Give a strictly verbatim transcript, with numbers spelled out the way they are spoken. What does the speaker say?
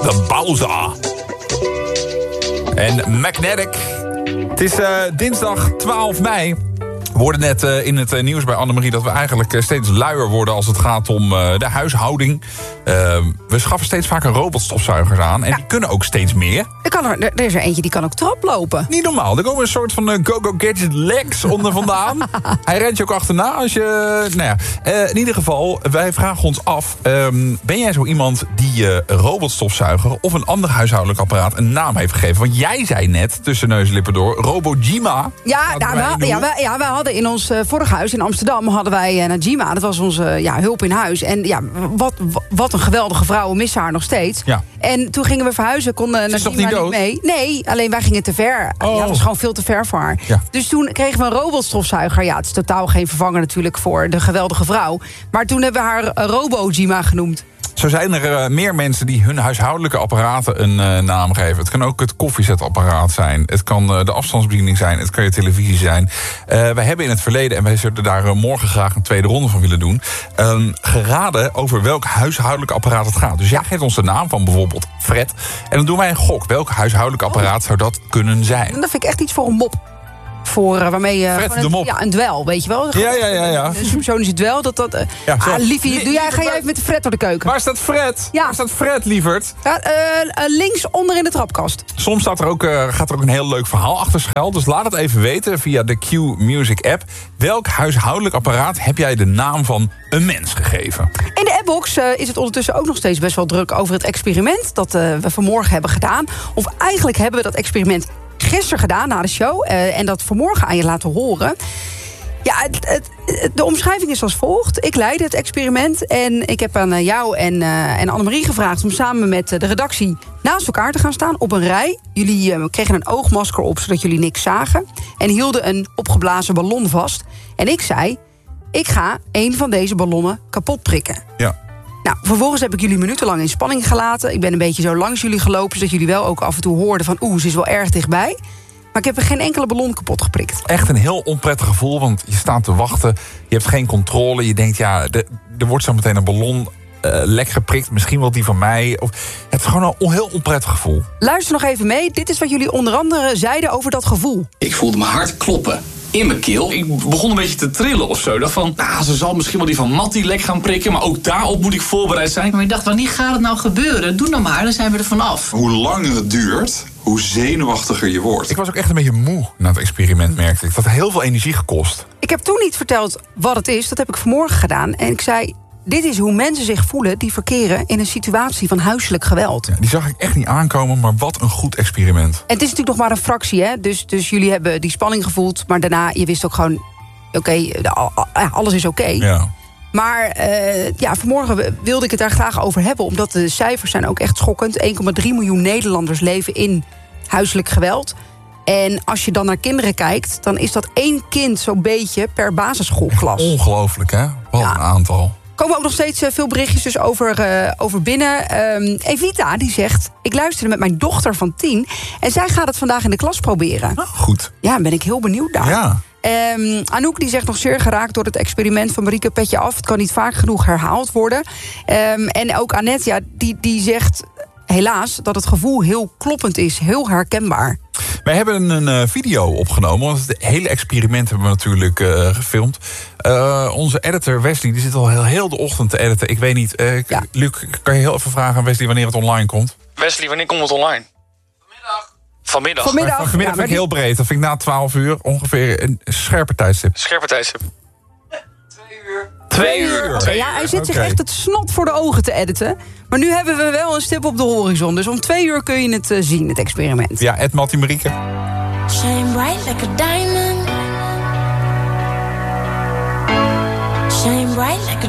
De Bowser. En Magnetic. Het is uh, dinsdag twaalf mei. We hoorden net uh, in het uh, nieuws bij Annemarie dat we eigenlijk uh, steeds luier worden als het gaat om uh, de huishouding. Uh, we schaffen steeds vaker robotstofzuigers aan en ja. die kunnen ook steeds meer. Er, kan er, er is er eentje die kan ook traplopen. Niet normaal. Er komen een soort van uh, go-go gadget legs onder vandaan. Hij rent je ook achterna als je... Nou ja, uh, in ieder geval, wij vragen ons af... Um, ben jij zo iemand die uh, een robotstofzuiger of een ander huishoudelijk apparaat een naam heeft gegeven? Want jij zei net, tussen neus en lippen door, Robojima. Ja, nou, we, ja, we, ja, we hadden in ons uh, vorige huis in Amsterdam hadden wij uh, Najima. Dat was onze uh, ja, hulp in huis. En ja, wat, wat een geweldige vrouw. We missen haar nog steeds. Ja. En toen gingen we verhuizen. Kon uh, Najima niet, niet mee. Nee, alleen wij gingen te ver. Oh. Ja, dat was gewoon veel te ver voor haar. Ja. Dus toen kregen we een robotstofzuiger. Ja, het is totaal geen vervanger natuurlijk voor de geweldige vrouw. Maar toen hebben we haar uh, Robojima genoemd. Zo zijn er uh, meer mensen die hun huishoudelijke apparaten een uh, naam geven. Het kan ook het koffiezetapparaat zijn. Het kan uh, de afstandsbediening zijn. Het kan je televisie zijn. Uh, wij hebben in het verleden, en wij zullen daar uh, morgen graag een tweede ronde van willen doen... Uh, geraden over welk huishoudelijk apparaat het gaat. Dus jij geeft ons de naam van bijvoorbeeld Fred. En dan doen wij een gok. Welk huishoudelijk apparaat zou dat kunnen zijn? Dat vind ik echt iets voor een mop. Voor uh, waarmee je. Fred de mop. Ja, een dwel, weet je wel? Ja, ja, ja. ja. Een supersonische dwel. Dat, dat, uh, ja, ah, liefie, doe jij, ga jij even met de Fred door de keuken? Waar staat Fred? Ja. Waar staat Fred, lieverd? Ja, uh, uh, links onder in de trapkast. Soms staat er ook, uh, gaat er ook een heel leuk verhaal achter schuil. Dus laat het even weten via de Q-Music app. Welk huishoudelijk apparaat heb jij de naam van een mens gegeven? In de appbox uh, is het ondertussen ook nog steeds best wel druk over het experiment dat uh, we vanmorgen hebben gedaan. Of eigenlijk hebben we dat experiment gisteren gedaan na de show. Uh, en dat vanmorgen aan je laten horen. Ja, het, het, de omschrijving is als volgt. Ik leidde het experiment en ik heb aan jou en, uh, en Annemarie gevraagd om samen met de redactie naast elkaar te gaan staan op een rij. Jullie uh, kregen een oogmasker op zodat jullie niks zagen. En hielden een opgeblazen ballon vast. En ik zei, ik ga een van deze ballonnen kapot prikken. Ja. Nou, vervolgens heb ik jullie minutenlang in spanning gelaten. Ik ben een beetje zo langs jullie gelopen, zodat jullie wel ook af en toe hoorden van oeh, ze is wel erg dichtbij. Maar ik heb er geen enkele ballon kapot geprikt. Echt een heel onprettig gevoel, want je staat te wachten. Je hebt geen controle. Je denkt, ja, de, er wordt zo meteen een ballon uh, lek geprikt. Misschien wel die van mij. Of, het is gewoon een heel onprettig gevoel. Luister nog even mee. Dit is wat jullie onder andere zeiden over dat gevoel. Ik voelde mijn hart kloppen in mijn keel. Ik begon een beetje te trillen of zo. Ik dacht van, nou, ze zal misschien wel die van Mattie lek gaan prikken. Maar ook daarop moet ik voorbereid zijn. Maar ik dacht, wanneer gaat het nou gebeuren? Doe nou maar, dan zijn we er vanaf. Hoe langer het duurt, hoe zenuwachtiger je wordt. Ik was ook echt een beetje moe na het experiment, merkte ik. Dat had heel veel energie gekost. Ik heb toen niet verteld wat het is. Dat heb ik vanmorgen gedaan. En ik zei, dit is hoe mensen zich voelen die verkeren in een situatie van huiselijk geweld. Ja, die zag ik echt niet aankomen, maar wat een goed experiment. En het is natuurlijk nog maar een fractie, hè? Dus, dus jullie hebben die spanning gevoeld, maar daarna, je wist ook gewoon, oké, okay, alles is oké. Okay. Ja. Maar uh, ja, vanmorgen wilde ik het daar graag over hebben, omdat de cijfers zijn ook echt schokkend. één komma drie miljoen Nederlanders leven in huiselijk geweld. En als je dan naar kinderen kijkt, dan is dat één kind zo'n beetje per basisschoolklas. Ongelooflijk, hè? Wat ja. een aantal. Er komen ook nog steeds veel berichtjes dus over, uh, over binnen. Um, Evita die zegt, ik luisterde met mijn dochter van tien en zij gaat het vandaag in de klas proberen. Oh, goed. Ja, ben ik heel benieuwd naar. Ja. Um, Anouk die zegt nog zeer geraakt door het experiment van Marieke Petje Af. Het kan niet vaak genoeg herhaald worden. Um, en ook Annette, ja, die, die zegt helaas dat het gevoel heel kloppend is. Heel herkenbaar. Wij hebben een uh, video opgenomen, want het hele experiment hebben we natuurlijk uh, gefilmd. Uh, onze editor Wesley, die zit al heel, heel de ochtend te editen. Ik weet niet, uh, ja. Luc, kan je heel even vragen aan Wesley wanneer het online komt? Wesley, wanneer komt het online? Vanmiddag. Vanmiddag? Vanmiddag, maar vanmiddag ja, vind ik heel breed. Dat vind ik na twaalf uur ongeveer een scherpe tijdstip. Scherpe tijdstip. Twee uur. Twee uur. Twee ja, hij zit okay. zich echt het snot voor de ogen te editen. Maar nu hebben we wel een stip op de horizon. Dus om twee uur kun je het uh, zien, het experiment. Ja, Ed Mattie Marieke. Shine bright like a diamond. Shine bright like a